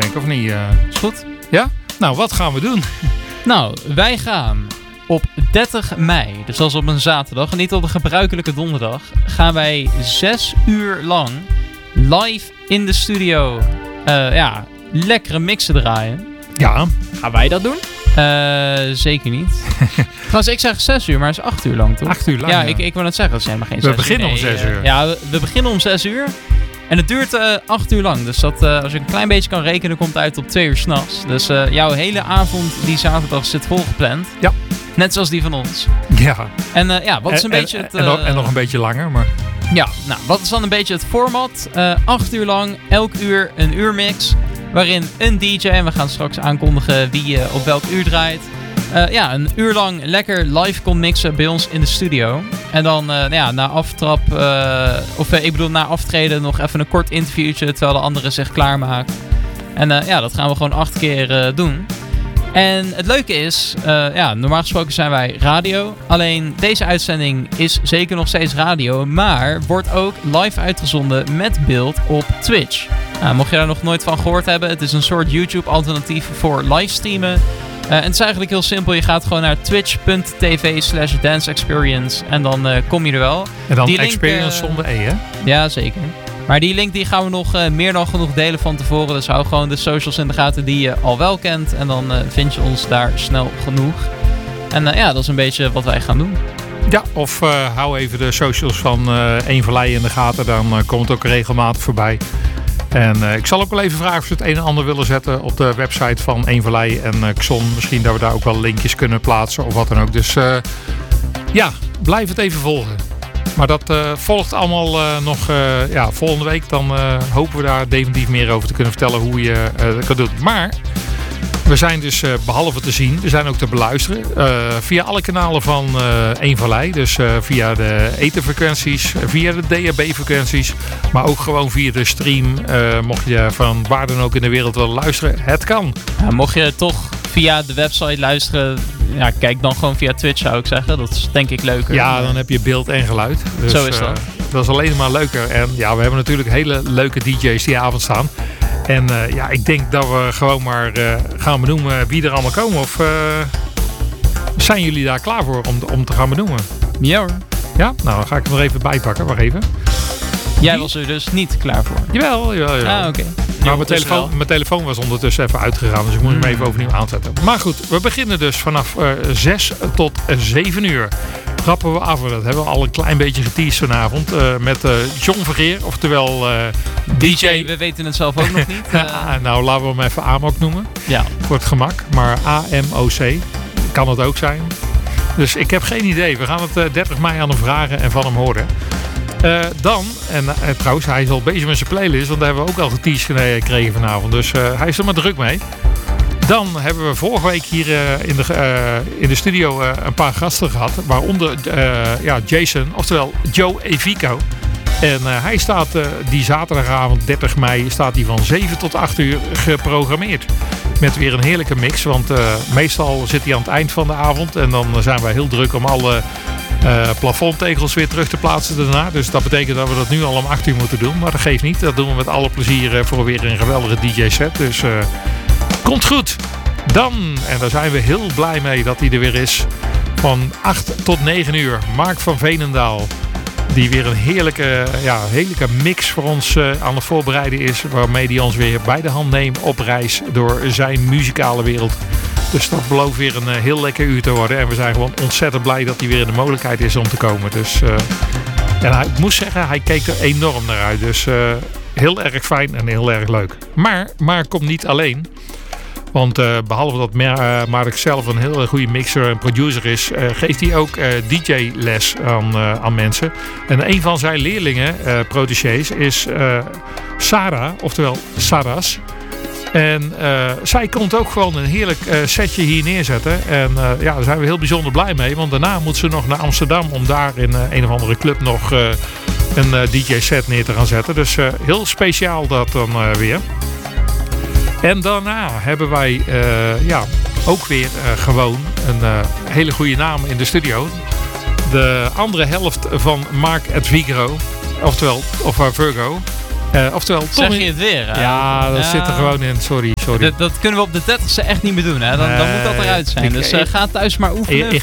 denk ik, of niet? Is goed. Ja? Nou, wat gaan we doen? Nou, wij gaan op 30 mei, dus dat is op een zaterdag en niet op een gebruikelijke donderdag, gaan wij 6 uur lang live in de studio lekkere mixen draaien. Ja. Gaan wij dat doen? Zeker niet. Trouwens, ik zeg 6 uur, maar het is 8 uur lang, toch? 8 uur lang, Ja, ja. ik wil net zeggen, dat zijn maar geen 6 uur. We beginnen om 6 uur. Ja, we beginnen om 6 uur. En het duurt 8 uur lang. Dus dat, als je een klein beetje kan rekenen, komt het uit op 2 uur 's nachts. Dus jouw hele avond die zaterdag zit volgepland. Ja. Net zoals die van ons. Ja. En wat is een beetje het... En nog een beetje langer, maar... Ja, nou, wat is dan een beetje het format? 8 uur lang, elk uur een uurmix. Waarin een DJ, en we gaan straks aankondigen wie op welk uur draait. Een uur lang lekker live kon mixen bij ons in de studio. En dan na aftrap, na aftreden nog even een kort interviewtje terwijl de anderen zich klaarmaken. En dat gaan we gewoon 8 keer doen. En het leuke is, normaal gesproken zijn wij radio. Alleen deze uitzending is zeker nog steeds radio, maar wordt ook live uitgezonden met beeld op Twitch. Nou, mocht je daar nog nooit van gehoord hebben, het is een soort YouTube-alternatief voor livestreamen. En het is eigenlijk heel simpel. Je gaat gewoon naar twitch.tv/danceexperience en dan kom je er wel. En dan die link, experience zonder E, hè? Ja, zeker. Maar die link die gaan we nog meer dan genoeg delen van tevoren. Dus hou gewoon de socials in de gaten die je al wel kent. En dan vind je ons daar snel genoeg. En dat is een beetje wat wij gaan doen. Ja, of hou even de socials van Eén Vallei in de gaten. Dan komt het ook regelmatig voorbij. En ik zal ook wel even vragen of ze het een en ander willen zetten op de website van Eén Vallei en Xon. Misschien dat we daar ook wel linkjes kunnen plaatsen of wat dan ook. Dus blijf het even volgen. Maar dat volgt allemaal nog volgende week. Dan hopen we daar definitief meer over te kunnen vertellen hoe je dat kan doen. Maar we zijn dus behalve te zien, we zijn ook te beluisteren via alle kanalen van Eén Vallei. Dus via de etherfrequenties, via de DAB-frequenties. Maar ook gewoon via de stream. Mocht je van waar dan ook in de wereld willen luisteren, het kan. Ja, mocht je toch via de website luisteren, kijk dan gewoon via Twitch, zou ik zeggen. Dat is denk ik leuker. Ja, dan heb je beeld en geluid. Dus, zo is dat. Dat is alleen maar leuker. En we hebben natuurlijk hele leuke DJ's die avond staan. En ik denk dat we gewoon maar gaan benoemen wie er allemaal komen. Of zijn jullie daar klaar voor om te gaan benoemen? Ja hoor. Ja? Nou, dan ga ik het nog even bijpakken. Wacht even. Jij was er dus niet klaar voor? Jawel. Ah, oké. Maar mijn telefoon was ondertussen even uitgegaan. Dus ik moet hem even overnieuw aanzetten. Maar goed, we beginnen dus vanaf 6 tot 7 uur. Trappen we af. Dat hebben we al een klein beetje geteased vanavond. Met John Vergeer, oftewel DJ. We weten het zelf ook nog niet. Nou, laten we hem even AMOC noemen. Ja. Voor het gemak. Maar AMOC kan het ook zijn. Dus ik heb geen idee. We gaan het 30 mei aan hem vragen en van hem horen. Trouwens, hij is al bezig met zijn playlist. Want daar hebben we ook al geteased gekregen vanavond. Dus hij is er maar druk mee. Dan hebben we vorige week hier in de studio een paar gasten gehad. Waaronder Jason, oftewel Joe Evico. En hij staat die zaterdagavond 30 mei staat hij van 7 tot 8 uur geprogrammeerd. Met weer een heerlijke mix. Want meestal zit hij aan het eind van de avond. En dan zijn wij heel druk om alle plafondtegels weer terug te plaatsen daarna. Dus dat betekent dat we dat nu al om 8 uur moeten doen. Maar dat geeft niet. Dat doen we met alle plezier voor weer een geweldige DJ-set. Dus komt goed. Dan, en daar zijn we heel blij mee dat hij er weer is. Van 8 tot 9 uur. Mark van Veenendaal. Die weer een heerlijke mix voor ons aan het voorbereiden is. Waarmee hij ons weer bij de hand neemt op reis door zijn muzikale wereld. Dus dat belooft weer een heel lekker uur te worden. En we zijn gewoon ontzettend blij dat hij weer in de mogelijkheid is om te komen. Dus, en ik moest zeggen, hij keek er enorm naar uit. Dus heel erg fijn en heel erg leuk. Maar komt niet alleen. Want behalve dat Mark zelf een heel goede mixer en producer is, geeft hij ook DJ-les aan mensen. En een van zijn leerlingen, protégés, is Sarah, oftewel Saras. En zij komt ook gewoon een heerlijk setje hier neerzetten. En daar zijn we heel bijzonder blij mee. Want daarna moet ze nog naar Amsterdam om daar in een of andere club nog een DJ-set neer te gaan zetten. Dus heel speciaal dat dan weer. En daarna hebben wij ook weer gewoon een hele goede naam in de studio. De andere helft van Mark Edvigro, oftewel Virgo. Oftewel Tommy. Zeg je het weer? Ja, dat zit er gewoon in. Sorry. sorry. Dat kunnen we op de 30ste echt niet meer doen. Hè? Dan moet dat eruit zijn. Dus ga thuis maar oefenen.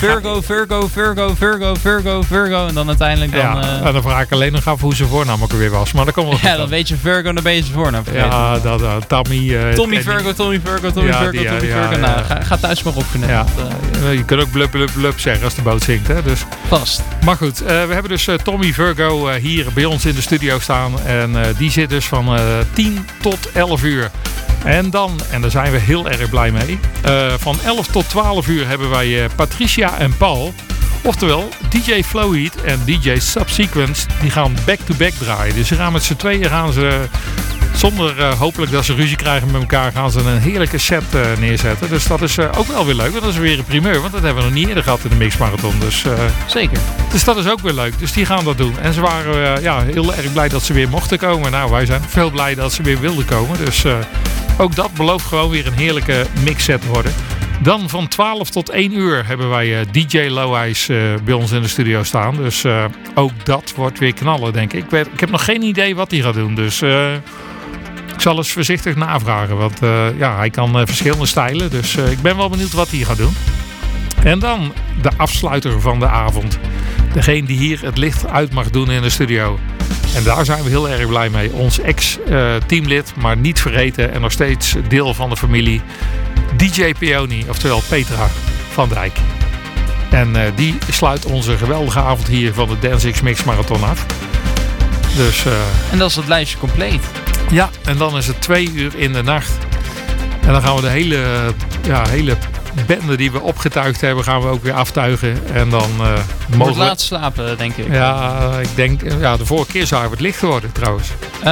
Virgo. En dan uiteindelijk dan... Ja, en dan vraag ik alleen nog af hoe ze voornaam ook weer was. Maar dan komen we ja, dan weet je Virgo, dan ben je zijn voornaam vergeten. Ja, Tommy Virgo. Ja. Nou, ga thuis maar oefenen. Ja. Je kunt ook blub zeggen als de boot zinkt. Hè? Dus. Vast. Maar goed, we hebben dus Tommy Virgo hier bij ons in de studio staan. En die zit dus van 10 tot 11 uur. En daar zijn we heel erg blij mee. Van 11 tot 12 uur hebben wij Patricia en Paul. Oftewel, DJ Flowheat en DJ Subsequence, die gaan back-to-back draaien. Dus ze gaan met z'n tweeën, zonder hopelijk dat ze ruzie krijgen met elkaar, gaan ze een heerlijke set neerzetten. Dus dat is ook wel weer leuk, want dat is weer een primeur. Want dat hebben we nog niet eerder gehad in de Mixmarathon. Dus, zeker. Dus dat is ook weer leuk. Dus die gaan dat doen. En ze waren heel erg blij dat ze weer mochten komen. Nou, wij zijn veel blij dat ze weer wilden komen. Dus ook dat belooft gewoon weer een heerlijke mixset te worden. Dan van 12 tot 1 uur hebben wij DJ Low-Ice bij ons in de studio staan. Dus ook dat wordt weer knallen, denk ik. Ik heb nog geen idee wat hij gaat doen. Dus ik zal eens voorzichtig navragen. Want hij kan verschillende stijlen. Dus ik ben wel benieuwd wat hij gaat doen. En dan de afsluiter van de avond. Degene die hier het licht uit mag doen in de studio. En daar zijn we heel erg blij mee. Ons ex-teamlid, maar niet vergeten en nog steeds deel van de familie. DJ Peony, oftewel Petra van Dijk. En die sluit onze geweldige avond hier van de Dance X Mix Marathon af. Dus, en dat is het lijstje compleet. Ja, en dan is het 2 uur in de nacht. En dan gaan we de hele bende die we opgetuigd hebben, gaan we ook weer aftuigen. En dan mogen we laat slapen, denk ik. Ja, ik denk, de vorige keer zou het licht geworden trouwens.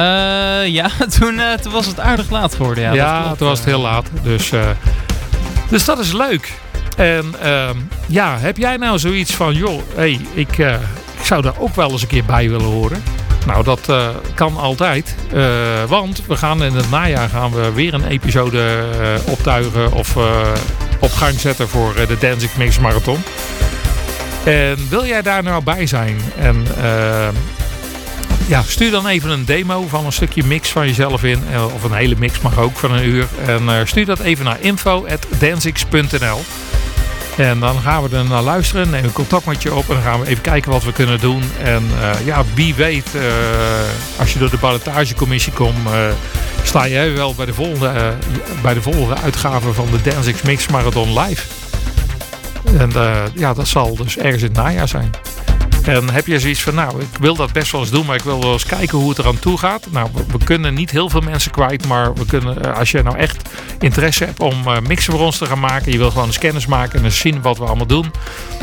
Toen was het aardig laat geworden. Ja, toen was het heel laat. Dus dat is leuk. En heb jij nou zoiets van, ik zou daar ook wel eens een keer bij willen horen. Nou, dat kan altijd. Want we gaan in het najaar weer een episode optuigen of op gang zetten voor de Dance X Mix Marathon. En wil jij daar nou bij zijn? En stuur dan even een demo van een stukje mix van jezelf in. Of een hele mix mag ook van 1 uur. En stuur dat even naar info@dancix.nl. En dan gaan we er naar luisteren, nemen een contact met je op en dan gaan we even kijken wat we kunnen doen. En wie weet, als je door de ballotagecommissie komt, sta jij wel bij de volgende uitgave van de Dance X Mix Marathon live. En dat zal dus ergens in het najaar zijn. En heb je zoiets van, ik wil dat best wel eens doen, maar ik wil wel eens kijken hoe het eraan toe gaat. Nou, we kunnen niet heel veel mensen kwijt, maar we kunnen, als je nou echt interesse hebt om mixen voor ons te gaan maken, je wil gewoon eens kennis maken en eens zien wat we allemaal doen.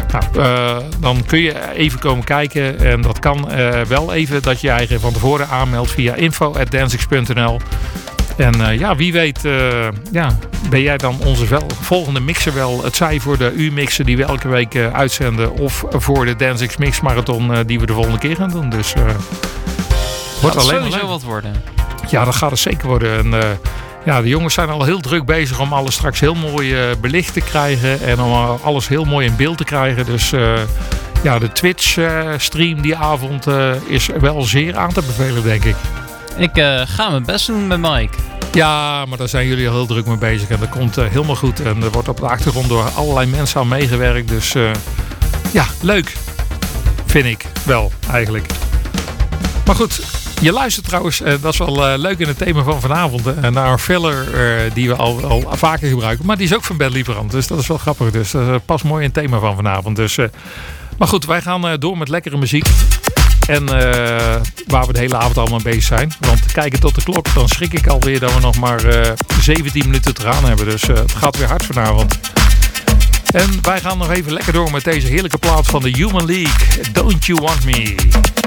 Dan kun je even komen kijken en dat kan wel even dat je je eigen van tevoren aanmeldt via info@dancix.nl. En wie weet ben jij dan onze volgende mixer wel. Het zij voor de U-mixen die we elke week uitzenden. Of voor de Dance X Mix Marathon die we de volgende keer gaan doen. Dus wordt alleen sowieso wat worden. Ja, dat gaat het zeker worden. En de jongens zijn al heel druk bezig om alles straks heel mooi belicht te krijgen. En om alles heel mooi in beeld te krijgen. Dus de Twitch stream die avond is wel zeer aan te bevelen, denk ik. Ik ga mijn best doen met Mike. Ja, maar daar zijn jullie al heel druk mee bezig. En dat komt helemaal goed. En er wordt op de achtergrond door allerlei mensen aan meegewerkt. Dus leuk. Vind ik wel, eigenlijk. Maar goed, je luistert trouwens, dat is wel leuk in het thema van vanavond. Naar een filler die we al vaker gebruiken. Maar die is ook van Ben Lieberand. Dus dat is wel grappig. Dus dat past mooi in het thema van vanavond. Dus, maar goed, wij gaan door met lekkere muziek. En waar we de hele avond allemaal bezig zijn. Want kijken tot de klok, dan schrik ik alweer dat we nog maar 17 minuten te gaan hebben. Dus het gaat weer hard vanavond. En wij gaan nog even lekker door met deze heerlijke plaat van de Human League. Don't You Want Me.